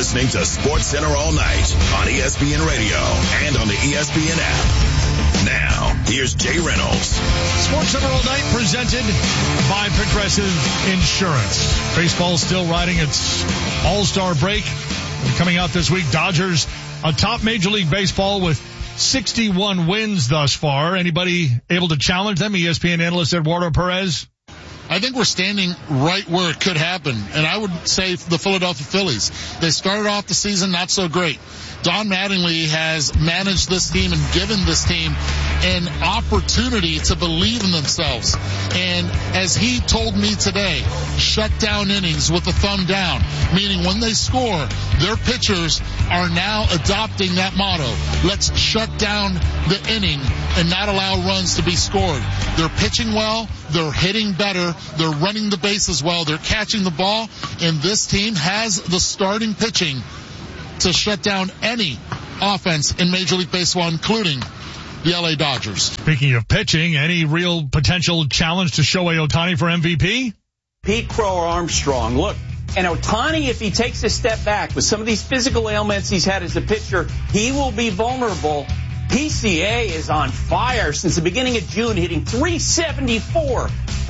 listening to Sports Center all night on ESPN Radio and on the ESPN app. Now, here's Jay Reynolds. Sports Center all night presented by Progressive Insurance. Baseball still riding its all-star break. Coming out this week, Dodgers atop Major League Baseball with 61 wins thus far. Anybody able to challenge them? ESPN analyst Eduardo Perez. I think we're standing right where it could happen, and I would say the Philadelphia Phillies. They started off the season not so great. Don Mattingly has managed this team and given this team an opportunity to believe in themselves. And as he told me today, shut down innings with a thumb down, meaning when they score, their pitchers are now adopting that motto. Let's shut down the inning and not allow runs to be scored. They're pitching well, they're hitting better, they're running the bases well, they're catching the ball, and this team has the starting pitching to shut down any offense in Major League Baseball, including the LA Dodgers. Speaking of pitching, any real potential challenge to Shohei Ohtani for MVP? Pete Crow or Armstrong. Look, and Ohtani, if he takes a step back with some of these physical ailments he's had as a pitcher, he will be vulnerable. PCA is on fire since the beginning of June, hitting .374,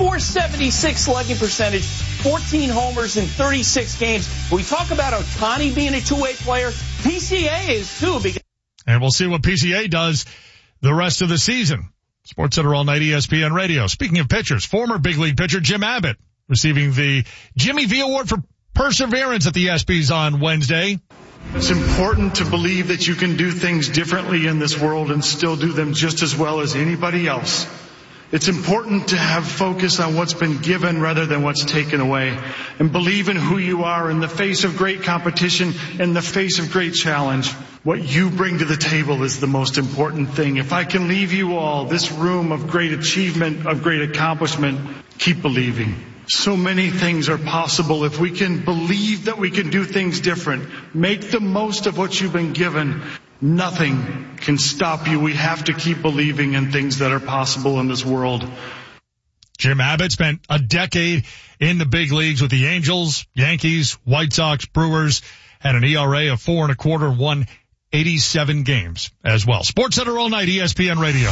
.476 slugging percentage, 14 homers in 36 games. When we talk about Ohtani being a two-way player, PCA is too. And we'll see what PCA does the rest of the season. Sports Center all night, ESPN Radio. Speaking of pitchers, former big league pitcher Jim Abbott receiving the Jimmy V Award for Perseverance at the ESPYs on Wednesday. It's important to believe that you can do things differently in this world and still do them just as well as anybody else. It's important to have focus on what's been given rather than what's taken away, and believe in who you are in the face of great competition, in the face of great challenge. What you bring to the table is the most important thing. If I can leave you all this room of great achievement, of great accomplishment, keep believing. So many things are possible if we can believe that we can do things different. Make the most of what you've been given. Nothing can stop you. We have to keep believing in things that are possible in this world. Jim Abbott spent a decade in the big leagues with the Angels, Yankees, White Sox, Brewers, had an ERA of 4.25, won 87 games as well. Sports Center all night, ESPN Radio.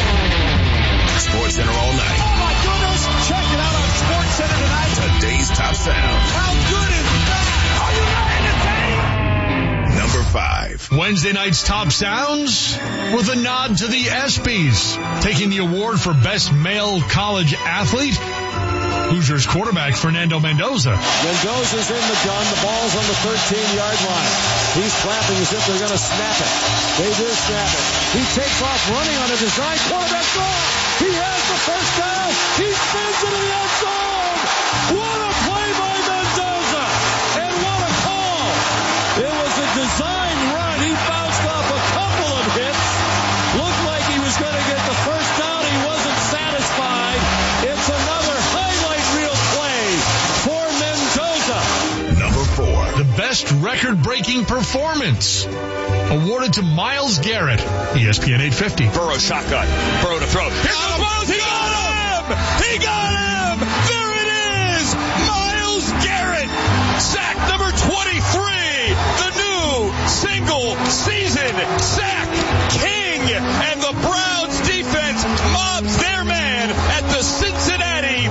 Sports Center all night. Oh my goodness, check it out on Sports Center tonight. Today's top sound. How good is that? Are you ready to take? Number 5. Wednesday night's top sounds with a nod to the ESPYs, taking the award for best male college athlete. Hoosiers quarterback Fernando Mendoza. Mendoza's in the gun. The ball's on the 13-yard line. He's clapping as if they're going to snap it. They do snap it. He takes off running on a design quarterback draw. He has the first down. He spins into the end zone. What a play by Mendoza. And what a call. It was a design run. He bounced off a couple of hits. Looked like he was going to get the first down. He wasn't satisfied. It's another highlight reel play for Mendoza. Number 4. The best record-breaking performance awarded to Myles Garrett, ESPN 850. Burrow shotgun. Burrow to throw. Here's the ball. He got him! He got him! There it is! Myles Garrett! Sack number 23! The new single-season sack king! And the Browns defense mobs their man at the Cincinnati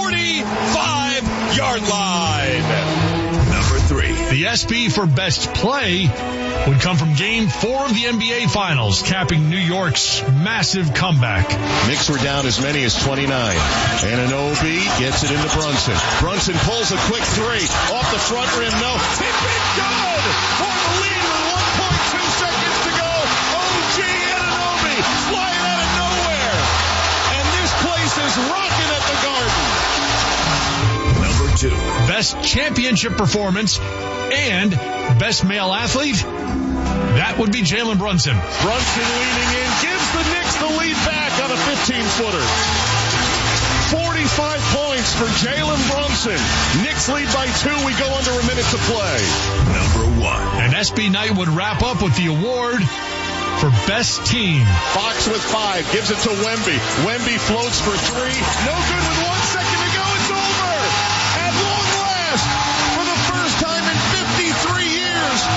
45-yard line. Number 3. The ESPY for best play would come from Game 4 of the NBA Finals, capping New York's massive comeback. Knicks were down as many as 29. Anunoby gets it into Brunson. Brunson pulls a quick three. Off the front rim, no. It's been good for the lead with 1.2 seconds to go. OG Anunoby flying out of nowhere. And this place is rocking at the Garden. Number 2. Best championship performance and best male athlete, that would be Jalen Brunson. Brunson leaning in, gives the Knicks the lead back on a 15-footer. 45 points for Jalen Brunson. Knicks lead by 2. We go under a minute to play. Number 1. And SB Night would wrap up with the award for best team. Fox with 5, gives it to Wemby. Wemby floats for 3. No good with 1 second to go. It's over. At long last, for the first time in 53 years,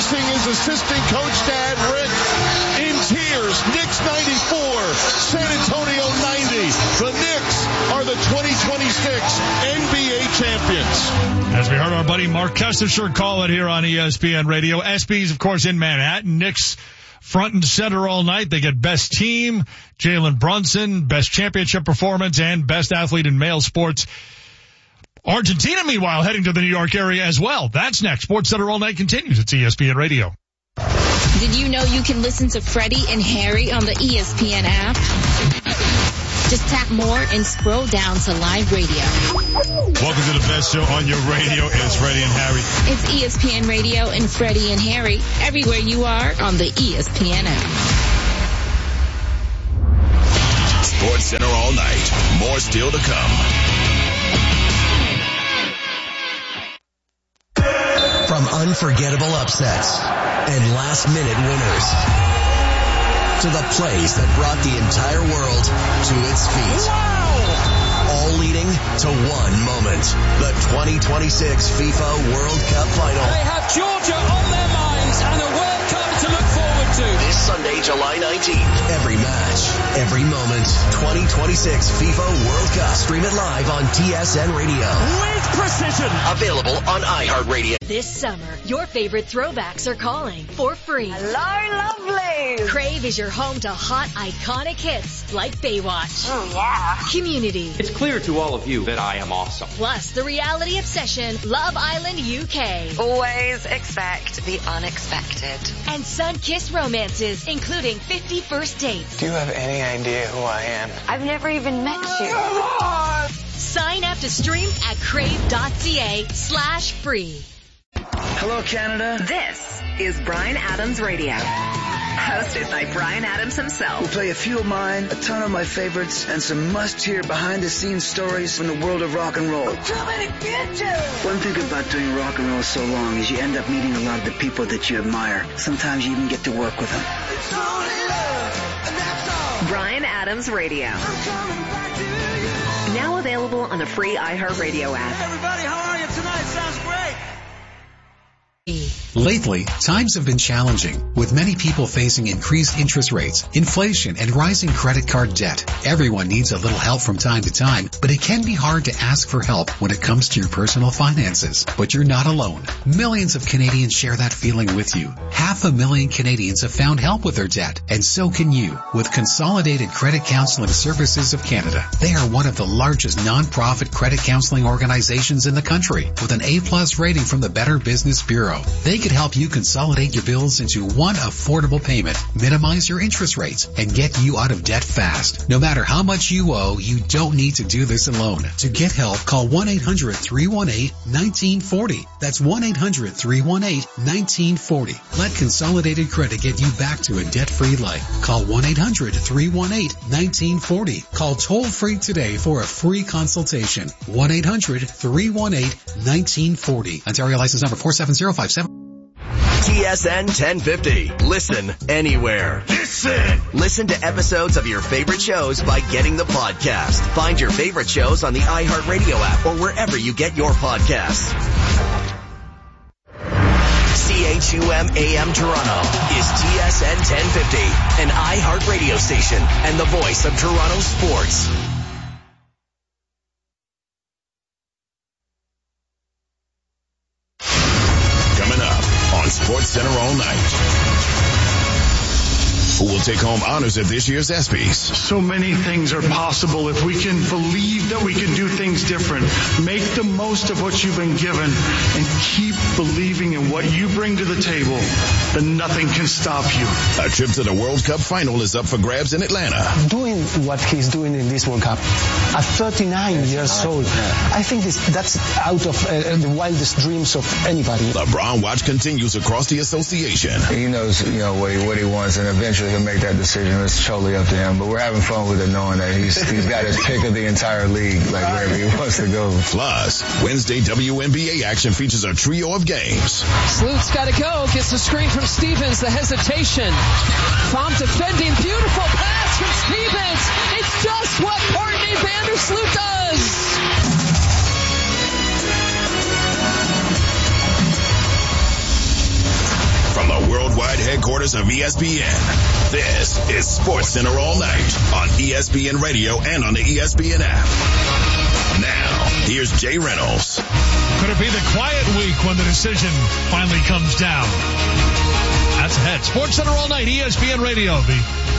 embracing his assistant coach dad, Rick, in tears. Knicks 94, San Antonio 90. The Knicks are the 2026 NBA champions. As we heard our buddy Mark Kestecher call it here on ESPN Radio. ESPYs, of course, in Manhattan. Knicks front and center all night. They get best team, Jalen Brunson, best championship performance, and best athlete in male sports. Argentina, meanwhile, heading to the New York area as well. That's next. Sports Center All Night continues. It's ESPN Radio. Did you know you can listen to Freddie and Harry on the ESPN app? Just tap more and scroll down to live radio. Welcome to the best show on your radio. It's Freddie and Harry. It's ESPN Radio and Freddie and Harry everywhere you are on the ESPN app. Sports Center All Night. More still to come. From unforgettable upsets and last-minute winners to the plays that brought the entire world to its feet. Wow! All leading to one moment. The 2026 FIFA World Cup Final. They have Georgia on their minds and a World Cup to look forward to. This Sunday, July 19th. Every match, every moment. 2026 FIFA World Cup. Stream it live on TSN Radio. With precision. Available on iHeartRadio. This summer, your favorite throwbacks are calling for free. Hello, lovely. Crave is your home to hot, iconic hits like Baywatch. Oh, yeah. Community. It's clear to all of you that I am awesome. Plus, the reality obsession, Love Island UK. Always expect the unexpected. And sun-kissed romances, including 50 First Dates. Do you have any idea who I am? I've never even met you. Sign up to stream at crave.ca/free. Hello, Canada. This is Bryan Adams Radio. Hosted by Bryan Adams himself. We'll play a few of mine, a ton of my favorites, and some must-hear behind-the-scenes stories from the world of rock and roll. Too many bitches! One thing about doing rock and roll so long is you end up meeting a lot of the people that you admire. Sometimes you even get to work with them. It's only love, and that's all. Bryan Adams Radio. Now available on the free iHeartRadio app. Hey everybody, how are you tonight? Sounds great. Lately, times have been challenging, with many people facing increased interest rates, inflation, and rising credit card debt. Everyone needs a little help from time to time, but it can be hard to ask for help when it comes to your personal finances. But you're not alone. Millions of Canadians share that feeling with you. 500,000 Canadians have found help with their debt, and so can you, with Consolidated Credit Counseling Services of Canada. They are one of the largest non-profit credit counseling organizations in the country, with an A+ rating from the Better Business Bureau. They could help you consolidate your bills into one affordable payment, minimize your interest rates, and get you out of debt fast. No matter how much you owe, you don't need to do this alone. To get help, call 1-800-318-1940. That's 1-800-318-1940. Let Consolidated Credit get you back to a debt-free life. Call 1-800-318-1940. Call toll-free today for a free consultation. 1-800-318-1940. Ontario license number 47057. TSN 1050. Listen anywhere. Listen to episodes of your favorite shows by getting the podcast. Find your favorite shows on the iHeartRadio app or wherever you get your podcasts. CHUM AM Toronto is TSN 1050, an iHeartRadio station and the voice of Toronto sports. Sports Center All Night. Who will take home honors at this year's ESPYs? So many things are possible if we can believe that we can do things different. Make the most of what you've been given and keep believing in what you bring to the table. Then nothing can stop you. A trip to the World Cup final is up for grabs in Atlanta. Doing what he's doing in this World Cup at 39 years old, I think that's out of the wildest dreams of anybody. LeBron watch continues across the association. He knows, what he wants, and eventually he'll make that decision. It's totally up to him. But we're having fun with it, knowing that he's got his pick of the entire league, like wherever he wants to go. Plus, Wednesday WNBA action features a trio of games. Sloot's got to go. Gets the screen from Stevens. The hesitation. Pham defending. Beautiful pass from Stevens. It's just what Courtney Vandersloot does. From headquarters of ESPN. This is Sports Center all night on ESPN Radio and on the ESPN app. Now, here's Jay Reynolds. Could it be the quiet week when the decision finally comes down? That's ahead. Sports Center all night, ESPN Radio, the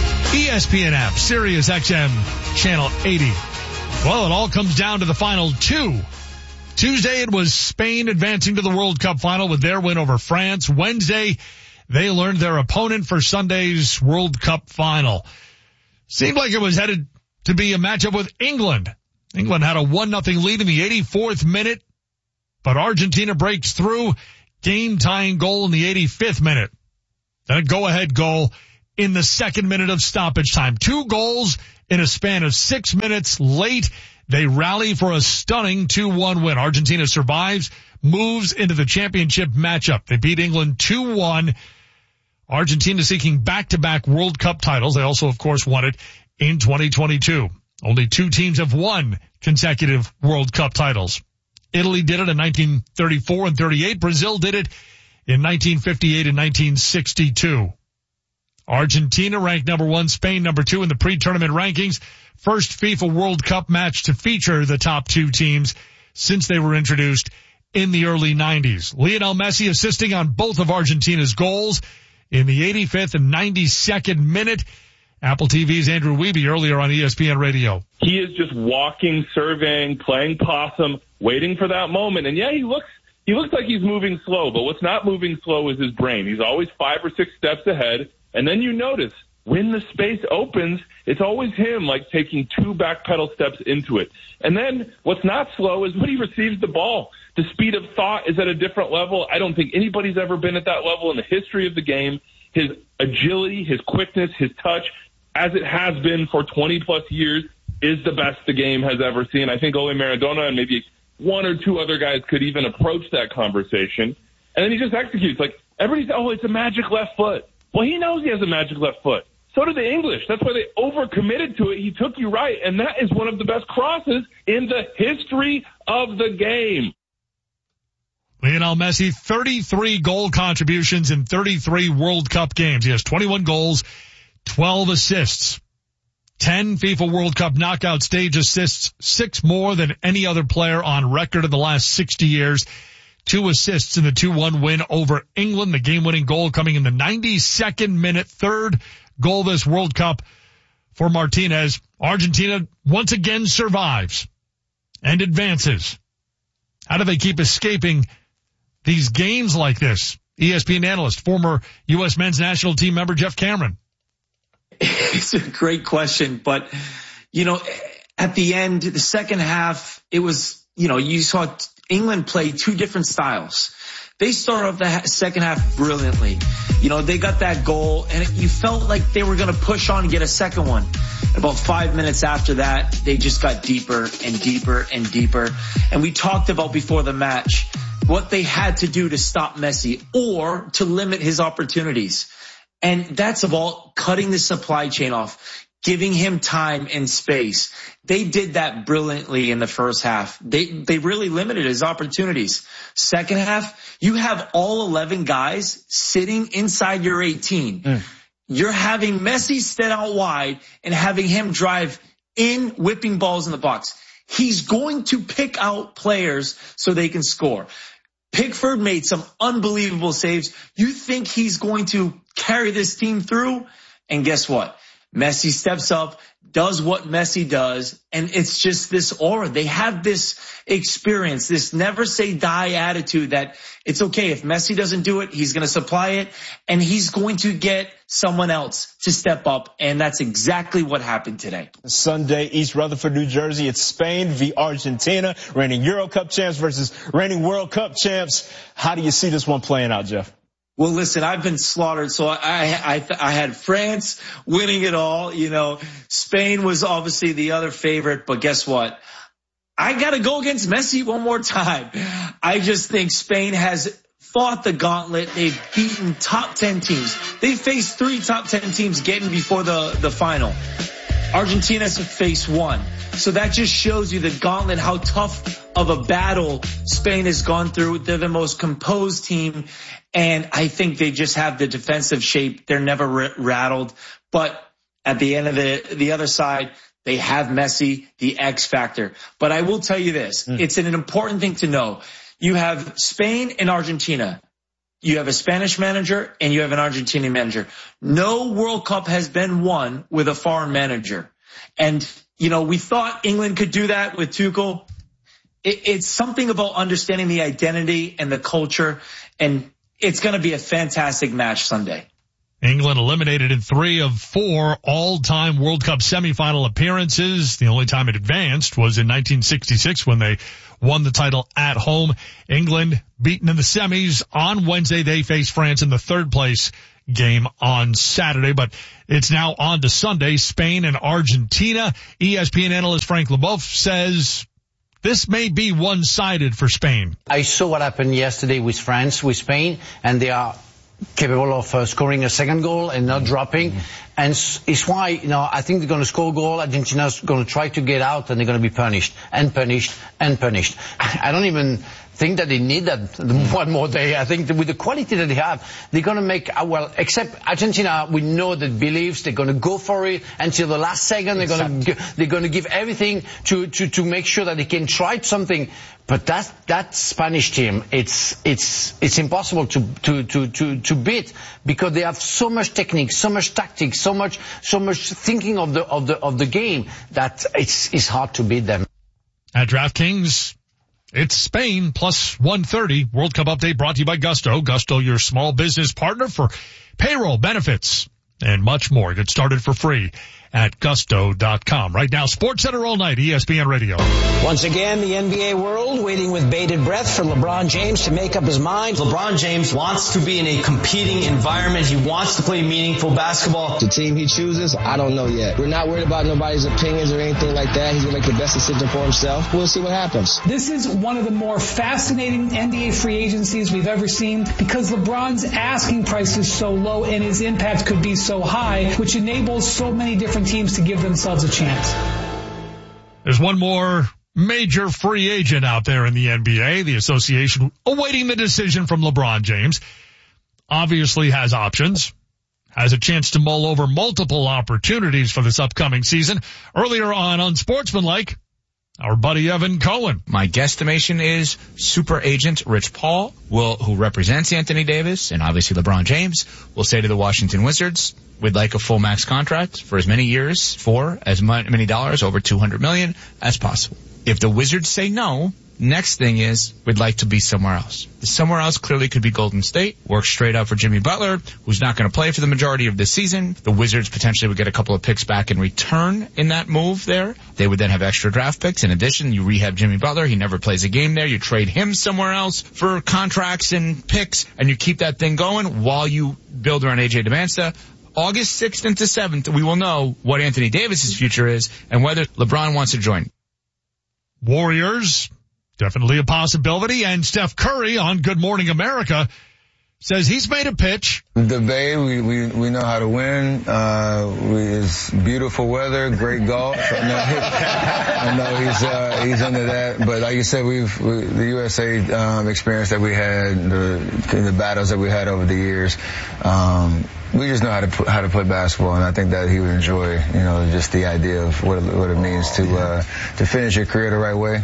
ESPN app, Sirius XM, channel 80. Well, it all comes down to the final two. Tuesday, it was Spain advancing to the World Cup final with their win over France. Wednesday, they learned their opponent for Sunday's World Cup final. Seemed like it was headed to be a matchup with England. England had a 1-0 lead in the 84th minute, but Argentina breaks through, game-tying goal in the 85th minute. Then a go-ahead goal in the 2nd minute of stoppage time. 2 goals in a span of 6 minutes. Late, they rally for a stunning 2-1 win. Argentina survives, moves into the championship matchup. They beat England 2-1. Argentina seeking back-to-back World Cup titles. They also, of course, won it in 2022. Only 2 teams have won consecutive World Cup titles. Italy did it in 1934 and 38. Brazil did it in 1958 and 1962. Argentina ranked number 1, Spain number 2 in the pre-tournament rankings. First FIFA World Cup match to feature the top 2 teams since they were introduced in the early 90s. Lionel Messi assisting on both of Argentina's goals in the 85th and 92nd minute. Apple TV's Andrew Wiebe earlier on ESPN Radio. He is just walking, surveying, playing possum, waiting for that moment. And yeah, he looks like he's moving slow, but what's not moving slow is his brain. He's always 5 or 6 steps ahead. And then you notice when the space opens, it's always him like taking 2 backpedal steps into it. And then what's not slow is when he receives the ball. The speed of thought is at a different level. I don't think anybody's ever been at that level in the history of the game. His agility, his quickness, his touch, as it has been for 20-plus years, is the best the game has ever seen. I think Ole Maradona and maybe 1 or 2 other guys could even approach that conversation. And then he just executes. Like, everybody says, oh, it's a magic left foot. Well, he knows he has a magic left foot. So do the English. That's why they overcommitted to it. He took you right, and that is one of the best crosses in the history of the game. Lionel Messi, 33 goal contributions in 33 World Cup games. He has 21 goals, 12 assists, 10 FIFA World Cup knockout stage assists, 6 more than any other player on record in the last 60 years. 2 assists in the 2-1 win over England. The game-winning goal coming in the 92nd minute, 3rd goal this World Cup for Martinez. Argentina once again survives and advances. How do they keep escaping these games like this? ESPN analyst, former U.S. men's national team member Jeff Cameron. It's a great question, but, at the end, the second half, it was, you saw England play 2 different styles. They started off the second half brilliantly. They got that goal, and you felt like they were going to push on and get a second one. About 5 minutes after that, they just got deeper and deeper and deeper. And we talked about before the match what they had to do to stop Messi or to limit his opportunities. And that's of all cutting the supply chain off, giving him time and space. They did that brilliantly in the first half. They really limited his opportunities. Second half, you have all 11 guys sitting inside your 18. You're having Messi stand out wide and having him drive in, whipping balls in the box. He's going to pick out players so they can score. Pickford made some unbelievable saves. You think he's going to carry this team through? And guess what? Messi steps up, does what Messi does, and it's just this aura. They have this experience, this never say die attitude that it's okay. If Messi doesn't do it, he's going to supply it, and he's going to get someone else to step up, and that's exactly what happened today. Sunday, East Rutherford, New Jersey. It's Spain v. Argentina, reigning Euro Cup champs versus reigning World Cup champs. How do you see this one playing out, Jeff? Well, listen, I've been slaughtered, so I had France winning it all. Spain was obviously the other favorite, but guess what? I got to go against Messi one more time. I just think Spain has fought the gauntlet. They've beaten top 10 teams. They faced 3 top 10 teams getting before the final. Argentina's faced one. So that just shows you the gauntlet, how tough of a battle Spain has gone through. They're the most composed team, and I think they just have the defensive shape. They're never rattled. But at the end of the other side, they have Messi, the X factor. But I will tell you this, it's an important thing to know. You have Spain and Argentina. You have a Spanish manager and you have an Argentinian manager. No World Cup has been won with a foreign manager. And, we thought England could do that with Tuchel. It's something about understanding the identity and the culture, and it's going to be a fantastic match Sunday. England eliminated in 3 of 4 all-time World Cup semifinal appearances. The only time it advanced was in 1966 when they won the title at home. England beaten in the semis. On Wednesday, they face France in the 3rd place game on Saturday. But it's now on to Sunday, Spain and Argentina. ESPN analyst Frank Leboeuf says this may be one-sided for Spain. I saw what happened yesterday with France, with Spain, and they are capable of scoring a second goal and not dropping. And it's why, I think they're going to score a goal. Argentina's going to try to get out, and they're going to be punished and punished and punished. I don't even think that they need that one more day. I think that with the quality that they have, they're going to make, except Argentina, we know that believes they're going to go for it until the last second. They're going to give everything to make sure that they can try something. But that Spanish team, it's impossible to beat, because they have so much technique, so much tactics, so much thinking of the game that it's hard to beat them. At DraftKings, it's Spain plus 130. World Cup update brought to you by Gusto. Gusto, your small business partner for payroll, benefits, and much more. Get started for free at gusto.com. Right now, SportsCenter all night, ESPN Radio. Once again, the NBA world waiting with bated breath for LeBron James to make up his mind. LeBron James wants to be in a competing environment. He wants to play meaningful basketball. The team he chooses, I don't know yet. We're not worried about nobody's opinions or anything like that. He's going to make the best decision for himself. We'll see what happens. This is one of the more fascinating NBA free agencies we've ever seen, because LeBron's asking price is so low and his impact could be so high, which enables so many different teams to give themselves a chance. There's one more major free agent out there in the NBA. The association awaiting the decision from LeBron James. Obviously has options. Has a chance to mull over multiple opportunities for this upcoming season. Earlier on Unsportsmanlike, our buddy Evan Cohen. My guesstimation is super agent Rich Paul, who represents Anthony Davis and obviously LeBron James, will say to the Washington Wizards, we'd like a full max contract for as many years, for as many dollars, over $200 million as possible. If the Wizards say no, next thing is we'd like to be somewhere else. The somewhere else clearly could be Golden State. Works straight out for Jimmy Butler, who's not going to play for the majority of this season. The Wizards potentially would get a couple of picks back in return in that move there. They would then have extra draft picks. In addition, you rehab Jimmy Butler. He never plays a game there. You trade him somewhere else for contracts and picks, and you keep that thing going while you build around AJ Demancia. August 6th into 7th, we will know what Anthony Davis's future is and whether LeBron wants to join. Warriors, definitely a possibility. And Steph Curry on Good Morning America says he's made a pitch. The Bay, we know how to win. It's beautiful weather, great golf. I know he's into that. But like you said, the USA experience that we had, the battles that we had over the years. We just know how to play basketball, and I think that he would enjoy, just the idea of what it means to finish your career the right way.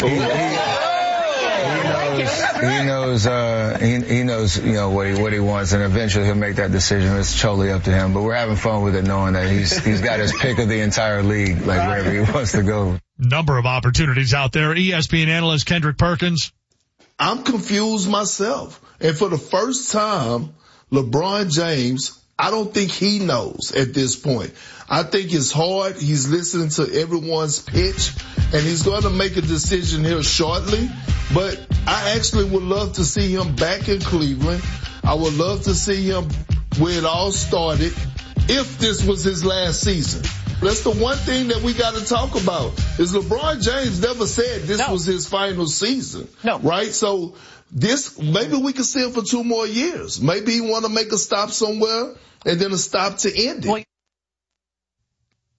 He knows, what he wants, and eventually he'll make that decision. It's totally up to him. But we're having fun with it, knowing that he's got his pick of the entire league, like wherever he wants to go. Number of opportunities out there. ESPN analyst Kendrick Perkins. I'm confused myself, and for the first time, LeBron James, I don't think he knows at this point. I think it's hard. He's listening to everyone's pitch, and he's going to make a decision here shortly. But I actually would love to see him back in Cleveland. I would love to see him where it all started, if this was his last season. That's the one thing that we got to talk about, is LeBron James never said this was his final season. No. Right? So maybe we can see him for 2 more years. Maybe he want to make a stop somewhere and then a stop to end it.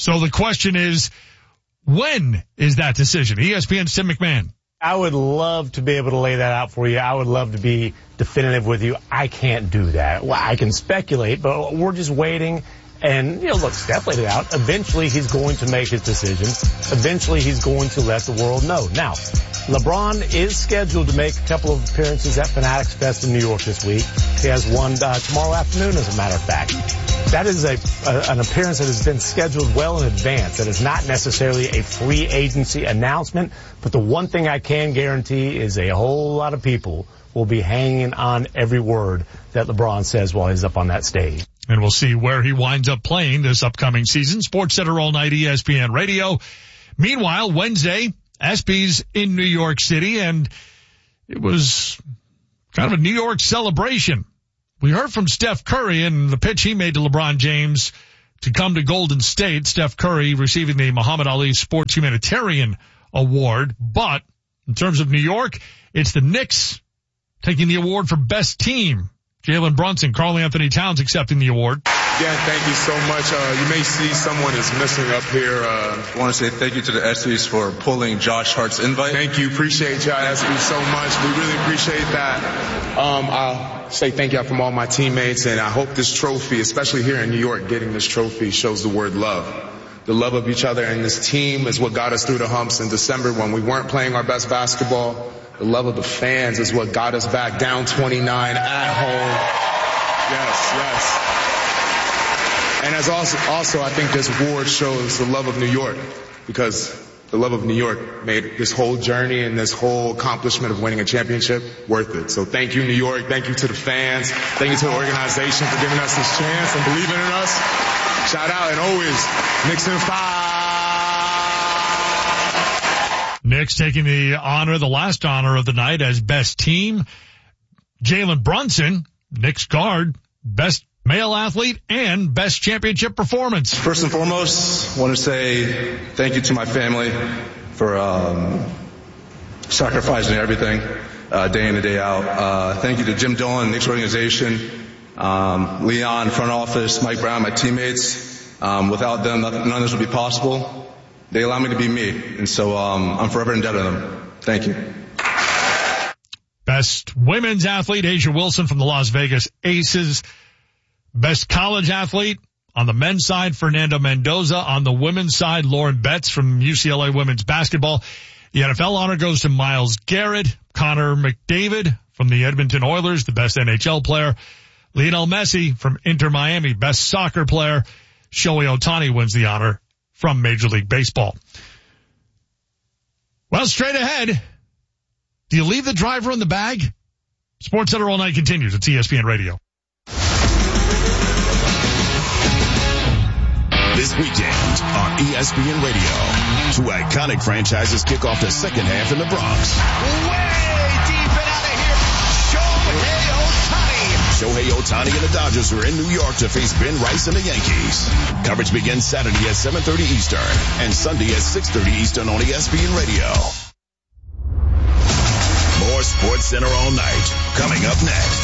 So the question is, when is that decision? ESPN's Tim McMahon. I would love to be able to lay that out for you. I would love to be definitive with you. I can't do that. Well, I can speculate, but we're just waiting. And, look, Steph laid it out. Eventually, he's going to make his decision. Eventually, he's going to let the world know. Now, LeBron is scheduled to make a couple of appearances at Fanatics Fest in New York this week. He has one tomorrow afternoon, as a matter of fact. That is an appearance that has been scheduled well in advance. That is not necessarily a free agency announcement. But the one thing I can guarantee is a whole lot of people will be hanging on every word that LeBron says while he's up on that stage. And we'll see where he winds up playing this upcoming season. Sports Center all night, ESPN Radio. Meanwhile, Wednesday, ESPY's in New York City, and it was kind of a New York celebration. We heard from Steph Curry and the pitch he made to LeBron James to come to Golden State. Steph Curry receiving the Muhammad Ali Sports Humanitarian Award. But in terms of New York, it's the Knicks taking the award for best team. Jalen Brunson, Karl Anthony Towns accepting the award. Again, thank you so much. You may see someone is missing up here. I want to say thank you to the ESPYs for pulling Josh Hart's invite. Thank you. Appreciate y'all, ESPY, so much. We really appreciate that. I'll say thank you from all my teammates, and I hope this trophy, especially here in New York, getting this trophy shows the word love. The love of each other and this team is what got us through the humps in December when we weren't playing our best basketball. The love of the fans is what got us back down 29 at home. Yes. And as also I think this award shows the love of New York, because the love of New York made this whole journey and this whole accomplishment of winning a championship worth it. So thank you, New York. Thank you to the fans. Thank you to the organization for giving us this chance and believing in us. Shout out, and always, Knicks in 5. Knicks taking the honor, the last honor of the night as best team. Jalen Brunson, Knicks guard, best male athlete and best championship performance. First and foremost, I want to say thank you to my family for sacrificing everything day in and day out. Thank you to Jim Dolan, Knicks organization, Leon, front office, Mike Brown, my teammates. Without them, none of this would be possible. They allow me to be me, and so I'm forever indebted to them. Thank you. Best women's athlete, Asia Wilson from the Las Vegas Aces. Best college athlete on the men's side, Fernando Mendoza. On the women's side, Lauren Betts from UCLA women's basketball. The NFL honor goes to Myles Garrett. Connor McDavid from the Edmonton Oilers, the best NHL player. Lionel Messi from Inter Miami, best soccer player. Shohei Ohtani wins the honor from Major League Baseball. Well, straight ahead, do you leave the driver in the bag? Sports Center all night continues. It's ESPN Radio. This weekend on ESPN Radio, two iconic franchises kick off the second half in the Bronx. Way deep and out of here, Shohei Ohtani. Shohei Ohtani and the Dodgers are in New York to face Ben Rice and the Yankees. Coverage begins Saturday at 7:30 Eastern and Sunday at 6:30 Eastern on ESPN Radio. More Sports Center all night coming up next.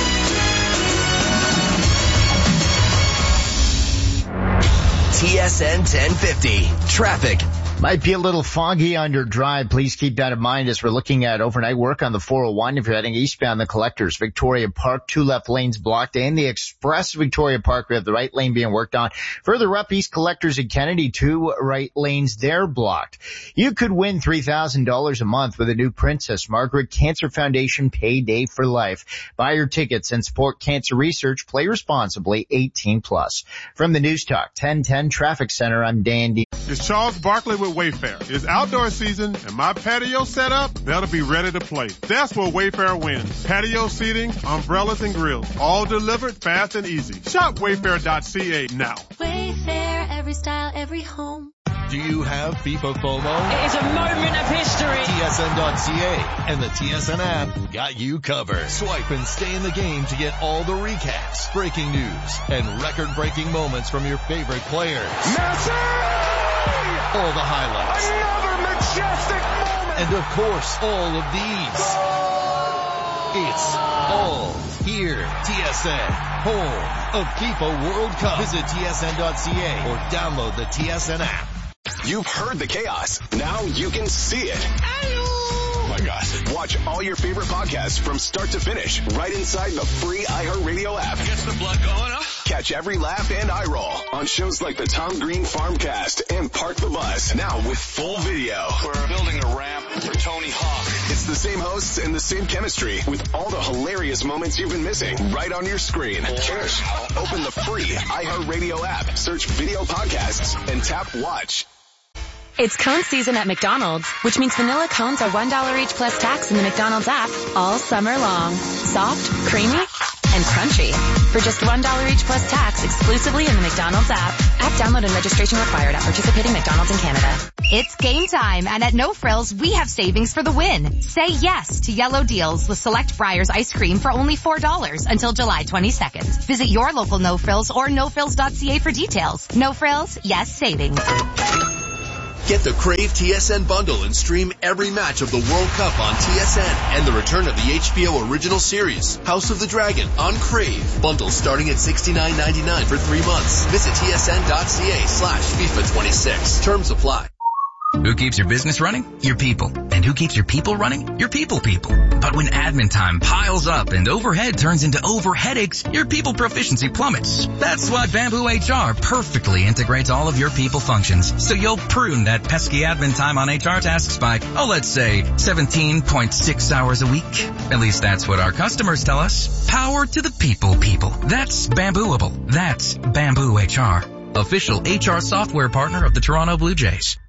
TSN 1050. Traffic. Might be a little foggy on your drive. Please keep that in mind as we're looking at overnight work on the 401. If you're heading eastbound, the Collectors, Victoria Park, 2 left lanes blocked. And the Express Victoria Park, we have the right lane being worked on. Further up, East Collectors and Kennedy, 2 right lanes there blocked. You could win $3,000 a month with a new Princess Margaret Cancer Foundation Payday for Life. Buy your tickets and support cancer research. Play responsibly, 18+. From the News Talk 1010 Traffic Center, I'm Dan D. It's Charles Barkley with Wayfair. It's outdoor season and my patio set up, that'll be ready to play. That's where Wayfair wins. Patio seating, umbrellas and grills, all delivered fast and easy. Shop wayfair.ca now. Wayfair, every style, every home. Do you have FIFA FOMO? It is a moment of history. TSN.ca and the TSN app got you covered. Swipe and stay in the game to get all the recaps, breaking news, and record-breaking moments from your favorite players. Messi! All the highlights. Another majestic moment. And of course, all of these. It's all here. TSN, home of FIFA World Cup. Visit tsn.ca or download the TSN app. You've heard the chaos. Now you can see it. Oh my gosh. Watch all your favorite podcasts from start to finish right inside the free iHeartRadio app. Gets the blood going, huh? Catch every laugh and eye roll on shows like the Tom Green Farmcast and Park the Bus. Now with full video. We're building a ramp for Tony Hawk. It's the same hosts and the same chemistry with all the hilarious moments you've been missing right on your screen. Cheers. Open the free iHeartRadio app, search video podcasts, and tap watch. It's cone season at McDonald's, which means vanilla cones are $1 each plus tax in the McDonald's app all summer long. Soft, creamy, and crunchy. For just $1 each plus tax exclusively in the McDonald's app. App download and registration required at participating McDonald's in Canada. It's game time, and at No Frills, we have savings for the win. Say yes to yellow deals with select Breyers ice cream for only $4 until July 22nd. Visit your local No Frills or nofrills.ca for details. No Frills, yes savings. Get the Crave TSN bundle and stream every match of the World Cup on TSN and the return of the HBO original series, House of the Dragon, on Crave. Bundles starting at $69.99 for 3 months. Visit tsn.ca/FIFA26. Terms apply. Who keeps your business running? Your people. And who keeps your people running? Your people. But when admin time piles up and overhead turns into overheadaches, your people proficiency plummets. That's why Bamboo HR perfectly integrates all of your people functions. So you'll prune that pesky admin time on HR tasks by, let's say 17.6 hours a week. At least that's what our customers tell us. Power to the people. That's Bambooable. That's Bamboo HR. Official HR software partner of the Toronto Blue Jays.